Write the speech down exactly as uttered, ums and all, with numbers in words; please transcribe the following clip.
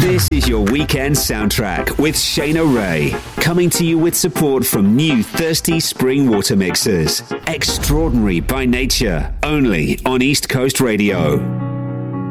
This is your weekend soundtrack with Shayna Ray, coming to you with support from new Thirsty Spring Water Mixers. Extraordinary by nature, only on East Coast Radio.